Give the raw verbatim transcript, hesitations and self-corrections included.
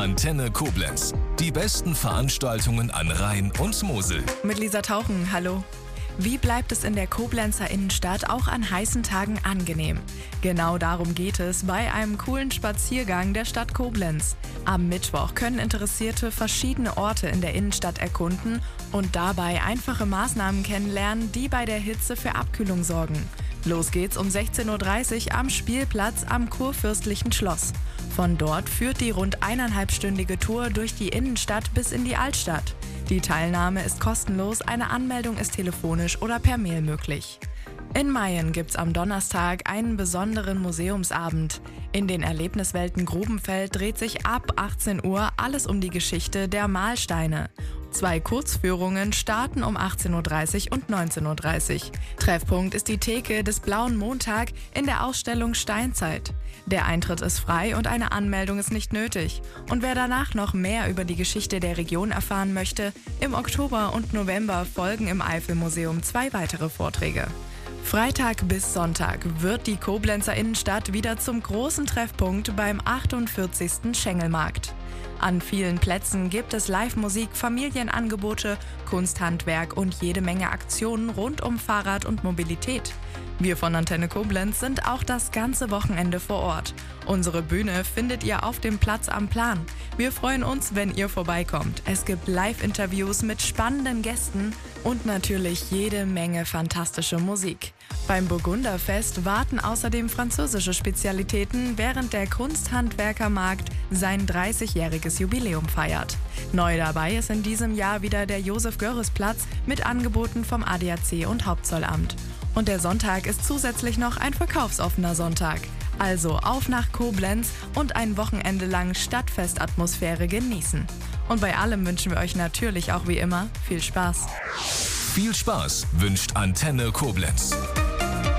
Antenne Koblenz. Die besten Veranstaltungen an Rhein und Mosel. Mit Lisa Tauchen, hallo. Wie bleibt es in der Koblenzer Innenstadt auch an heißen Tagen angenehm? Genau darum geht es bei einem coolen Spaziergang der Stadt Koblenz. Am Mittwoch können Interessierte verschiedene Orte in der Innenstadt erkunden und dabei einfache Maßnahmen kennenlernen, die bei der Hitze für Abkühlung sorgen. Los geht's um sechzehn Uhr dreißig am Spielplatz am Kurfürstlichen Schloss. Von dort führt die rund eineinhalbstündige Tour durch die Innenstadt bis in die Altstadt. Die Teilnahme ist kostenlos, eine Anmeldung ist telefonisch oder per Mail möglich. In Mayen gibt's am Donnerstag einen besonderen Museumsabend. In den Erlebniswelten Grubenfeld dreht sich ab achtzehn Uhr alles um die Geschichte der Mahlsteine. Zwei Kurzführungen starten um achtzehn Uhr dreißig und neunzehn Uhr dreißig. Treffpunkt ist die Theke des Blauen Montag in der Ausstellung Steinzeit. Der Eintritt ist frei und eine Anmeldung ist nicht nötig. Und wer danach noch mehr über die Geschichte der Region erfahren möchte, im Oktober und November folgen im Eifelmuseum zwei weitere Vorträge. Freitag bis Sonntag wird die Koblenzer Innenstadt wieder zum großen Treffpunkt beim achtundvierzigsten Schengelmarkt. An vielen Plätzen gibt es Live-Musik, Familienangebote, Kunsthandwerk und jede Menge Aktionen rund um Fahrrad und Mobilität. Wir von Antenne Koblenz sind auch das ganze Wochenende vor Ort. Unsere Bühne findet ihr auf dem Platz am Plan. Wir freuen uns, wenn ihr vorbeikommt. Es gibt Live-Interviews mit spannenden Gästen und natürlich jede Menge fantastische Musik. Beim Burgunderfest warten außerdem französische Spezialitäten, während der Kunsthandwerkermarkt sein dreißigjähriges Jubiläum feiert. Neu dabei ist in diesem Jahr wieder der Josef-Görres-Platz mit Angeboten vom A D A C und Hauptzollamt. Und der Sonntag ist zusätzlich noch ein verkaufsoffener Sonntag. Also auf nach Koblenz und ein Wochenende lang Stadtfestatmosphäre genießen. Und bei allem wünschen wir euch natürlich auch wie immer viel Spaß. Viel Spaß wünscht Antenne Koblenz.